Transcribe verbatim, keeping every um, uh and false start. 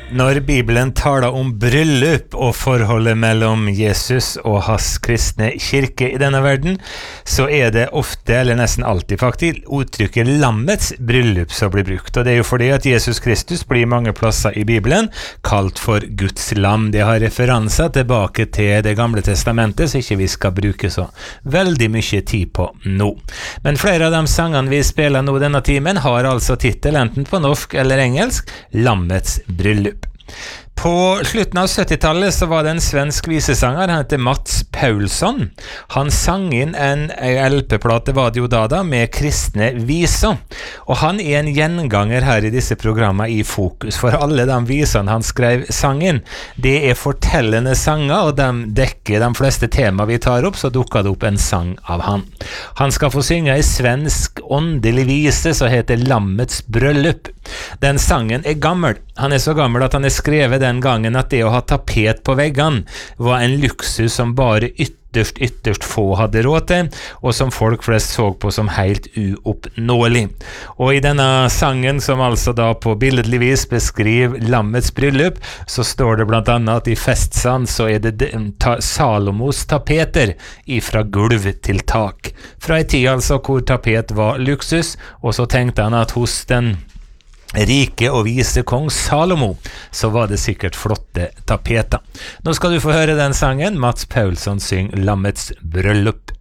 Når Bibelen taler om bryllup og forholdet mellom Jesus og hans kristne kirke i denne verden, så er det ofte, eller nesten alltid faktisk, uttrykket lammets bryllup som blir brukt. Og det er jo fordi at Jesus Kristus blir mange plasser i Bibelen kalt for Guds lam. Det har referanser tilbake til det gamle testamentet, så ikke vi skal bruke så veldig mye tid på nå. Men flere av de sangene vi spiller nå denne timen har altså titel enten på norsk eller engelsk, Lammets bryllup. På slutten av syttitallet så var det en svensk visesanger, han heter Mats Paulsson. Han sang inn en L P-plate, var det jo da da, med kristne viser. Og han er en gjenganger her i disse programmene i fokus, for alle de visene han skrev sangen, det er fortellende sanger, og de dekker de fleste tema vi tar opp, så dukker det opp en sang av han. Han skal få synge i svensk åndelig vise, som heter Lammets bryllup. Den sangen er gammel. Han er så gammel at han er skrevet den gangen at det å ha tapet på veggene var en luksus som bare ytterst, ytterst få hadde råd til, og som folk flest så på som helt uoppnåelig. Og i denne sangen, som altså da på billedlig vis beskriver lammets bryllup, så står det blant annet at i festsand så er det ta Salomos tapeter ifra gulv til tak. Fra en tid altså hvor tapet var luksus, og så tenkte han at hos den rike og vise kong Salomo, så var det sikkert flotte tapeter. Nå skal du få høre den sangen. Mats Paulsson synger Lammets bryllup.